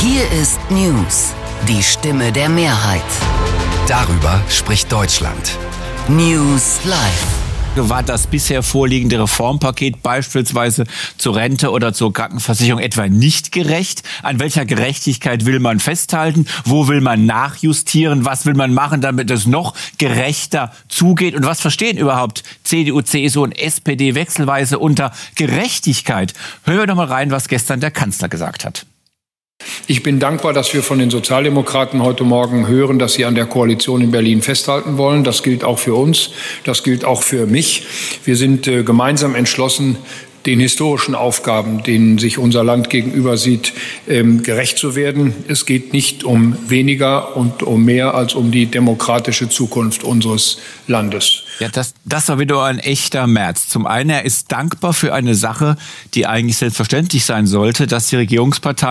Hier ist News, die Stimme der Mehrheit. Darüber spricht Deutschland. News Live. War das bisher vorliegende Reformpaket beispielsweise zur Rente oder zur Krankenversicherung etwa nicht gerecht? An welcher Gerechtigkeit will man festhalten? Wo will man nachjustieren? Was will man machen, damit es noch gerechter zugeht? Und was verstehen überhaupt CDU, CSU und SPD wechselweise unter Gerechtigkeit? Hören wir doch mal rein, was gestern der Kanzler gesagt hat. Ich bin dankbar, dass wir von den Sozialdemokraten heute Morgen hören, dass sie an der Koalition in Berlin festhalten wollen. Das gilt auch für uns, das gilt auch für mich. Wir sind gemeinsam entschlossen, den historischen Aufgaben, denen sich unser Land gegenüber sieht, gerecht zu werden. Es geht nicht um weniger und um mehr als um die demokratische Zukunft unseres Landes. Ja, das war wieder ein echter Merz. Zum einen, er ist dankbar für eine Sache, die eigentlich selbstverständlich sein sollte, dass die Regierungsparteien